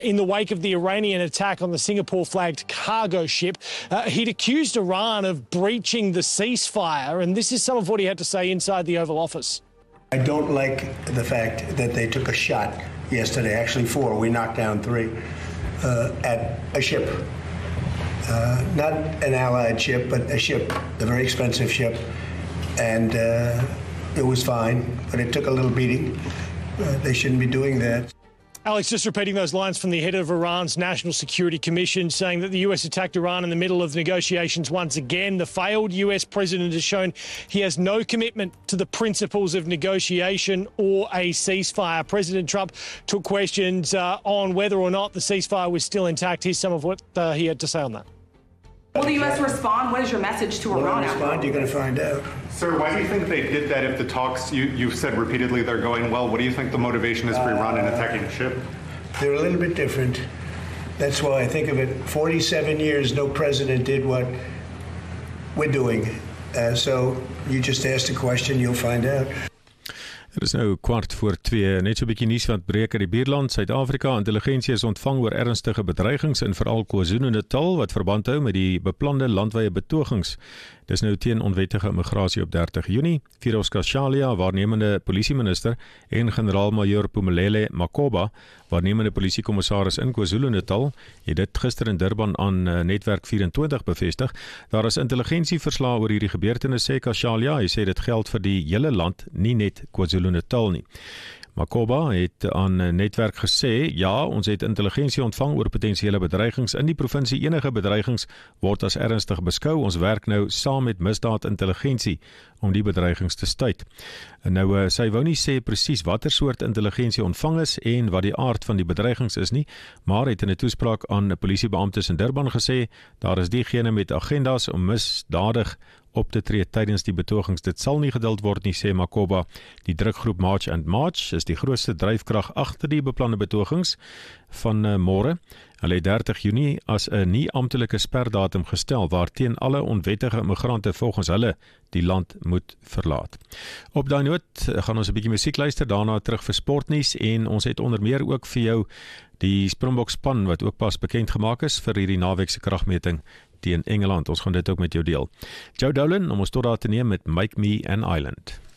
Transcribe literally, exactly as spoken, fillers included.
In the wake of the Iranian attack on the Singapore-flagged cargo ship, uh, he'd accused Iran of breaching the ceasefire, and this is some of what he had to say inside the Oval Office. I don't like the fact that they took a shot yesterday, actually four, we knocked down three, uh, at a ship. Uh, not an allied ship, but a ship, a very expensive ship, and uh, it was fine, but it took a little beating. Uh, they shouldn't be doing that. Alex, just repeating those lines from the head of Iran's National Security Commission, saying that the U S attacked Iran in the middle of negotiations once again. The failed U S president has shown he has no commitment to the principles of negotiation or a ceasefire. President Trump took questions uh, on whether or not the ceasefire was still intact. Here's some of what uh, he had to say on that. Will the U S respond? What is your message to Will Iran? they respond? You're going to find out. Sir, why do you think they did that if the talks, you, you've said repeatedly they're going well? What do you think the motivation is for uh, Iran in attacking the ship? They're a little bit different. That's why I think of it. forty-seven years, no president did what we're doing. Uh, so you just ask the question, you'll find out. Er is nou kwart voor twee, net so 'n bietjie nuus wat breek uit die buurland. Suid-Afrika intelligensie is ontvang oor ernstige bedreigings in veral KwaZulu-Natal wat verband hou met die beplande landwyse betogings. Dis nou teen onwettige immigrasie op dertig Junie. Firos Kashalia, waarnemende polisieminister, en generaal-majoor Phumelele Makoba, waarnemende polisiekommissaris in KwaZulu-Natal, het dit gister in Durban aan uh, Netwerk vyf en twintig bevestig. Daar is intelligensieverslae oor hierdie gebeurtenis, sê Kashalia. Hy sê dit geld vir die hele land, nie net KwaZulu-Natal nie. Makoba het aan Netwerk gesê, ja, ons het intelligensie ontvang oor potensiële bedreigings in die provinsie. Enige bedreigings word as ernstig beskou. Ons werk nou saam met misdaadintelligensie om die bedreigings te stuit. En nou, sy wou nie sê presies watter soort intelligensie ontvang is en wat die aard van die bedreigings is nie, maar het in 'n toespraak aan polisiebeamptes in Durban gesê, daar is diegene met agendas om misdadig op te tree tydens die betogings. Dit sal nie geduld word nie, sê Makoba. Die drukgroep March and March is die grootste dryfkrag agter die beplande betogings van uh, môre. Hulle het dertig Junie as 'n nie amptelike sperdatum gestel waarteen alle onwettige immigrante volgens hulle die land moet verlaat. Op daai noot gaan ons 'n bietjie musiek luister, daarna terug vir sportnuus en ons het onder meer ook vir jou die Springbok span wat ook pas bekend gemaak is vir hierdie naweek se kragmeting teen Engeland. Ons gaan dit ook met jou deel. Joe Dolan om ons tot daar te neem met Make Me an Island.